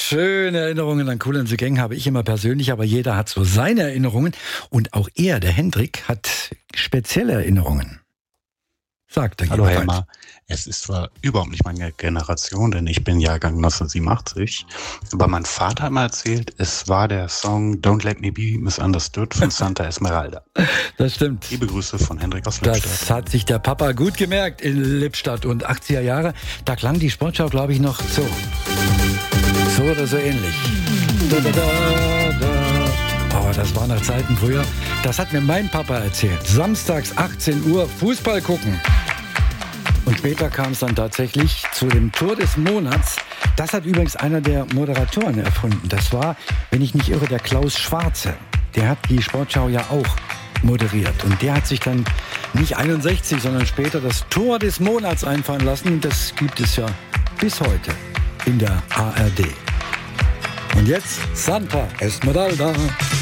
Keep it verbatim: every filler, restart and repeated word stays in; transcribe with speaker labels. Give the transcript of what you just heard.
Speaker 1: schöne Erinnerungen an Kool and the Gang habe ich immer persönlich, aber jeder hat so seine Erinnerungen. Und auch er, der Hendrik, hat spezielle Erinnerungen. Sagt er.
Speaker 2: Hallo Helmar, es ist zwar überhaupt nicht meine Generation, denn ich bin Jahrgang neunzehnhundertsiebenundachtzig, aber mein Vater hat mal erzählt, es war der Song Don't Let Me Be Misunderstood von Santa Esmeralda.
Speaker 1: Das stimmt.
Speaker 2: Liebe Grüße von Hendrik aus Lippstadt.
Speaker 1: Das hat sich der Papa gut gemerkt in Lippstadt und achtziger Jahre. Da klang die Sportschau, glaube ich, noch so. So oder so ähnlich. Da, da, da, da. Oh, das war nach Zeiten früher. Das hat mir mein Papa erzählt. Samstags achtzehn Uhr Fußball gucken. Und später kam es dann tatsächlich zu dem Tor des Monats. Das hat übrigens einer der Moderatoren erfunden. Das war, wenn ich nicht irre, der Klaus Schwarze. Der hat die Sportschau ja auch moderiert. Und der hat sich dann nicht einundsechzig, sondern später das Tor des Monats einfallen lassen. Und das gibt es ja bis heute in der A R D. Und jetzt Santa Esmeralda.